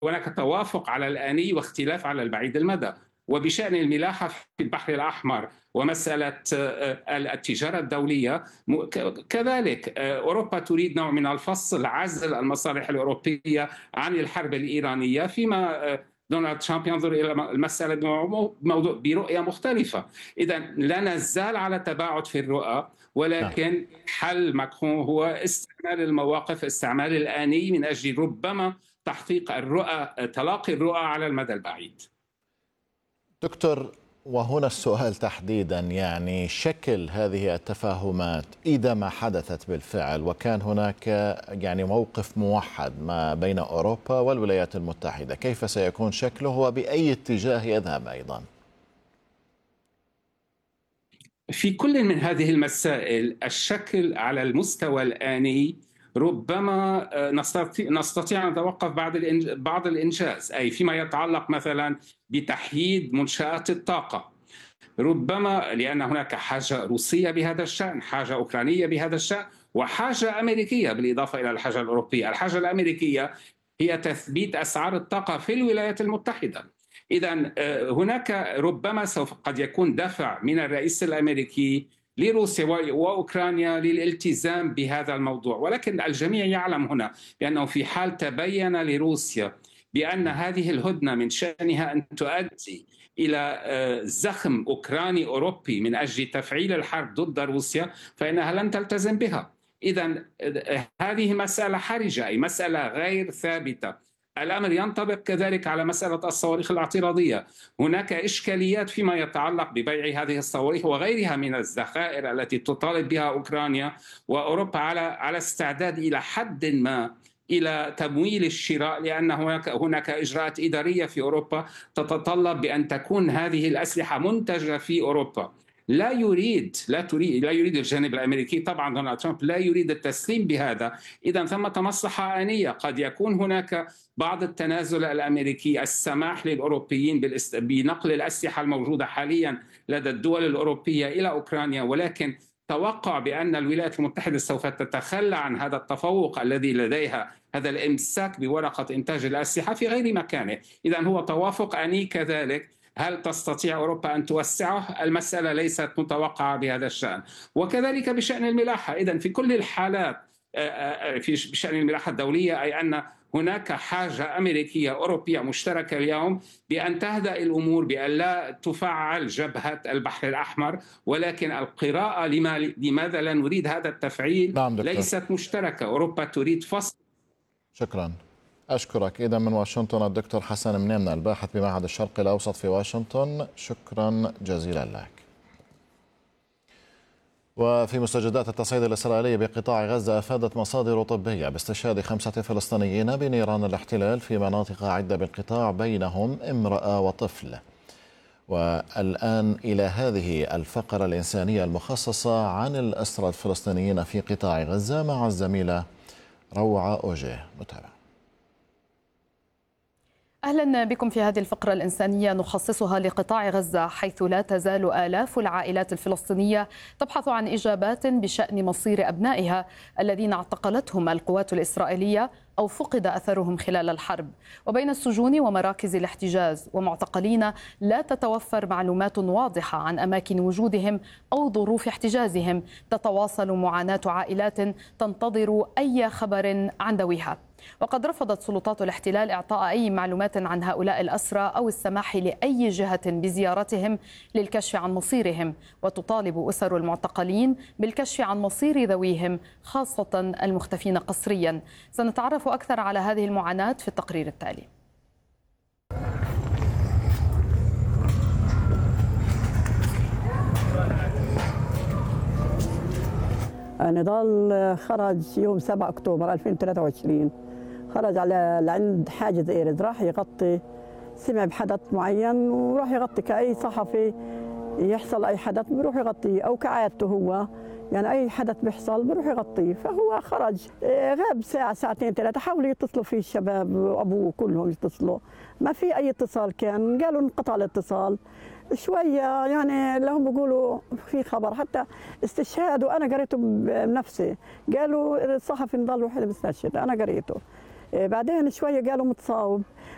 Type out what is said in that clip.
هناك توافق على الآني واختلاف على البعيد المدى. وبشأن الملاحة في البحر الأحمر ومسألة التجارة الدولية كذلك، أوروبا تريد نوع من الفصل، عزل المصالح الأوروبية عن الحرب الإيرانية، فيما دونالد ترامب ينظر إلى المسألة برؤية مختلفة. إذا لا نزال على تباعد في الرؤى، نعم. ولكن حل ماكرون هو استعمال المواقف، استعمال الآني من أجل ربما تحقيق الرؤى، تلاقي الرؤى على المدى البعيد. دكتور، وهنا السؤال تحديدا، يعني شكل هذه التفاهمات إذا ما حدثت بالفعل وكان هناك يعني موقف موحد ما بين أوروبا والولايات المتحدة، كيف سيكون شكله وبأي اتجاه يذهب أيضا؟ في كل من هذه المسائل الشكل على المستوى الآني ربما نستطيع أن نتوقف بعض الإنجاز، أي فيما يتعلق مثلا بتحييد منشآت الطاقة، ربما لأن هناك حاجة روسية بهذا الشأن، حاجة أوكرانية بهذا الشأن، وحاجة أمريكية بالإضافة إلى الحاجة الأوروبية. الحاجة الأمريكية هي تثبيت أسعار الطاقة في الولايات المتحدة. إذا هناك ربما سوف قد يكون دفع من الرئيس الأمريكي لروسيا وأوكرانيا للالتزام بهذا الموضوع، ولكن الجميع يعلم هنا بأنه في حال تبين لروسيا بأن هذه الهدنة من شأنها أن تؤدي إلى زخم أوكراني أوروبي من أجل تفعيل الحرب ضد روسيا، فإنها لن تلتزم بها. إذا هذه مسألة حرجة، أي مسألة غير ثابتة. الأمر ينطبق كذلك على مسألة الصواريخ الاعتراضية. هناك إشكاليات فيما يتعلق ببيع هذه الصواريخ وغيرها من الذخائر التي تطالب بها أوكرانيا، وأوروبا على استعداد إلى حد ما إلى تمويل الشراء، لأن هناك إجراءات إدارية في أوروبا تتطلب بأن تكون هذه الأسلحة منتجة في أوروبا. لا يريد الجانب الامريكي، طبعا دونالد ترامب لا يريد التسليم بهذا. اذا ثمة مصلحه انيه، قد يكون هناك بعض التنازل الامريكي، السماح للاوروبيين بنقل الاسلحه الموجوده حاليا لدى الدول الاوروبيه الى اوكرانيا، ولكن توقع بان الولايات المتحده سوف تتخلى عن هذا التفوق الذي لديها، هذا الامساك بورقه انتاج الاسلحه في غير مكانه. اذا هو توافق اني كذلك. هل تستطيع أوروبا أن توسعه؟ المسألة ليست متوقعة بهذا الشأن. وكذلك بشأن الملاحة. إذن في كل الحالات بشأن الملاحة الدولية، أي أن هناك حاجة أمريكية أوروبية مشتركة اليوم بأن تهدأ الأمور، بأن لا تفعل جبهة البحر الأحمر، ولكن القراءة لماذا لا نريد هذا التفعيل نعم دكتور. ليست مشتركة. أوروبا تريد فصل. شكرا، أشكرك. إذا من واشنطن الدكتور حسن منيمنة، الباحث بمعهد الشرق الأوسط في واشنطن، شكرا جزيلا لك. وفي مستجدات التصعيد الإسرائيلي بقطاع غزة، أفادت مصادر طبية باستشهاد 5 فلسطينيين بنيران الاحتلال في مناطق عدة بالقطاع، بينهم امرأة وطفل. والآن إلى هذه الفقرة الإنسانية المخصصة عن الأسرى الفلسطينيين في قطاع غزة مع الزميلة روعة أوجيه. نتابع. أهلا بكم في هذه الفقرة الإنسانية نخصصها لقطاع غزة، حيث لا تزال آلاف العائلات الفلسطينية تبحث عن إجابات بشأن مصير أبنائها الذين اعتقلتهم القوات الإسرائيلية أو فقد أثرهم خلال الحرب. وبين السجون ومراكز الاحتجاز ومعتقلين لا تتوفر معلومات واضحة عن أماكن وجودهم أو ظروف احتجازهم، تتواصل معاناة عائلات تنتظر أي خبر عن ذويها. وقد رفضت سلطات الاحتلال إعطاء أي معلومات عن هؤلاء الأسرى أو السماح لأي جهة بزيارتهم للكشف عن مصيرهم، وتطالب أسر المعتقلين بالكشف عن مصير ذويهم، خاصة المختفين قسريا. سنتعرف أكثر على هذه المعاناة في التقرير التالي. نضال خرج يوم 7 أكتوبر 2023، خرج لعند حاجز إيرز، راح يغطي، سمع بحدث معين وراح يغطي كأي صحفي يحصل أي حدث بيروح يغطيه، أو كعادته هو يعني أي حدث بيحصل بيروح يغطيه. فهو خرج، غاب ساعة ساعتين 3، حاولوا يتصلوا فيه الشباب وأبوه كلهم يتصلوا، ما في أي اتصال، كان قالوا انقطع الاتصال شوية، يعني لهم بيقولوا في خبر حتى استشهاد، وأنا قريته بنفسي، قالوا الصحفي نضال وحده مستشهد، أنا قريته. بعدين شوية قالوا متصاوب،